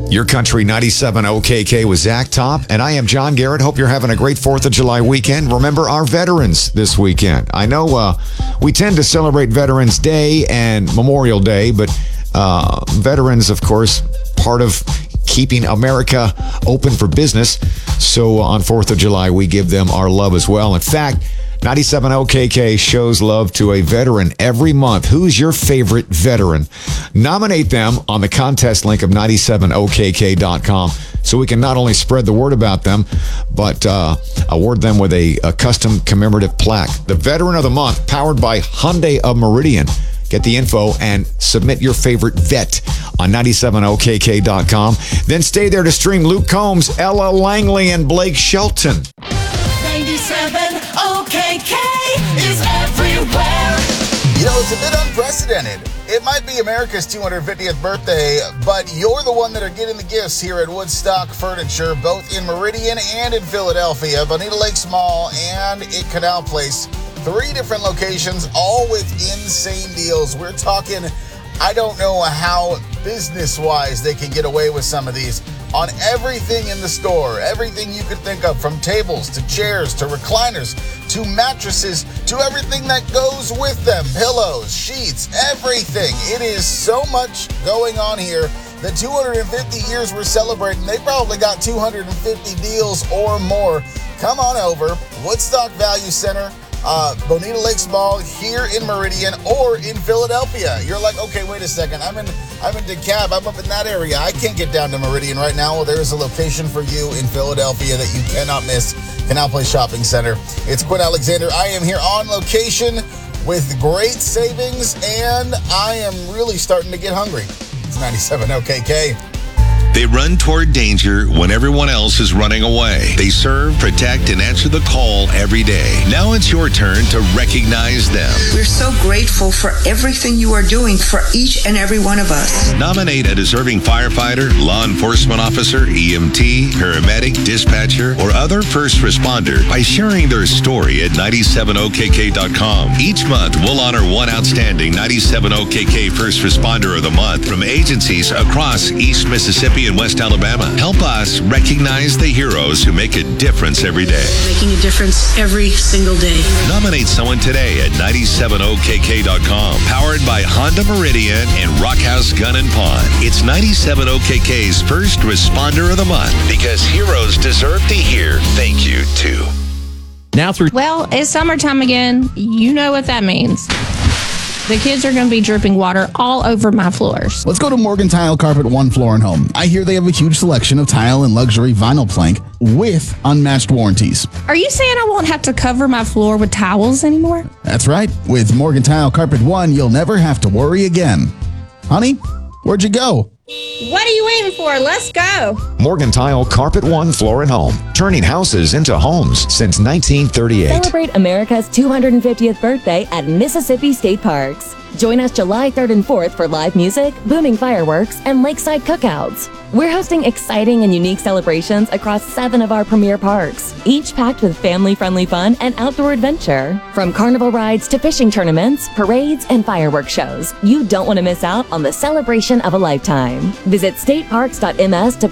Your Country 97 OKK with Zach Top, and I am John Garrett. Hope you're having a great 4th of July weekend. Remember our veterans this weekend. I know we tend to celebrate Veterans Day and Memorial Day, but veterans, of course, part of keeping America open for business. So on 4th of July, we give them our love as well. In fact, 97 OKK shows love to a veteran every month. Who's your favorite veteran? Nominate them on the contest link of 97okk.com so we can not only spread the word about them, but award them with a custom commemorative plaque. The Veteran of the Month, powered by Hyundai of Meridian. Get the info and submit your favorite vet on 97okk.com. Then stay there to stream Luke Combs, Ella Langley, and Blake Shelton. 97 OKK is everywhere. You know, it's a bit unprecedented. It might be America's 250th birthday, but you're the one that are getting the gifts here at Woodstock Furniture, both in Meridian and in Philadelphia, Bonita Lakes Mall and at Canal Place. 3 different locations, all with insane deals. We're talking, I don't know how business-wise they can get away with some of these. On everything in the store, everything you could think of, from tables to chairs to recliners to mattresses to everything that goes with them, pillows, sheets, everything. It is so much going on here. The 250 years we're celebrating, they probably got 250 deals or more. Come on over, Woodstock Value Center, Bonita Lakes Mall here in Meridian or in Philadelphia. You're like, okay, wait a second. I'm in DeKalb. I'm up in that area. I can't get down to Meridian right now. Well, there is a location for you in Philadelphia that you cannot miss. Canal Place Shopping Center. It's Quinn Alexander. I am here on location with great savings, and I am really starting to get hungry. It's 97 OKK. They run toward danger when everyone else is running away. They serve, protect, and answer the call every day. Now it's your turn to recognize them. We're so grateful for everything you are doing for each and every one of us. Nominate a deserving firefighter, law enforcement officer, EMT, paramedic, dispatcher, or other first responder by sharing their story at 97okk.com. Each month, we'll honor one outstanding 97OKK First Responder of the Month from agencies across East Mississippi and West Alabama. Help us recognize the heroes who make a difference every day. Making a difference every single day. Nominate someone today at 97okk.com. Powered by Honda Meridian and Rockhouse Gun and Pawn. It's 97OKK's First Responder of the Month, because heroes deserve to hear thank you too. Now through. Well, it's summertime again. You know what that means. The kids are going to be dripping water all over my floors. Let's go to Morgan Tile Carpet One Floor and Home. I hear they have a huge selection of tile and luxury vinyl plank with unmatched warranties. Are you saying I won't have to cover my floor with towels anymore? That's right. With Morgan Tile Carpet One, you'll never have to worry again. Honey, where'd you go? What are you waiting for? Let's go. Morgan Tile Carpet One Floor and Home, turning houses into homes since 1938. Celebrate America's 250th birthday at Mississippi State Parks. Join us July 3rd and 4th for live music, booming fireworks, and lakeside cookouts. We're hosting exciting and unique celebrations across 7 of our premier parks, each packed with family-friendly fun and outdoor adventure. From carnival rides to fishing tournaments, parades, and fireworks shows, you don't want to miss out on the celebration of a lifetime. Visit stateparks.ms to